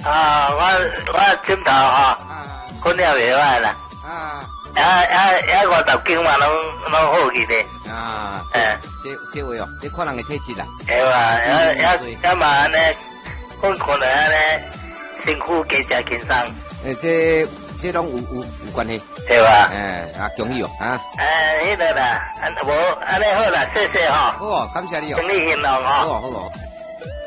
啊，我枕头吼，困了袂歹啦。50斤嘛，拢好去咧。 这位哦，你看人的体质啦。 系嘛，嘛安尼，困了安尼，身躯加真轻松。 这拢有关系。 对吧？ 恭喜哦啊！ 迄个啦，无安尼好啦，谢谢吼。 好，感谢你哦。 生意兴隆吼。 好。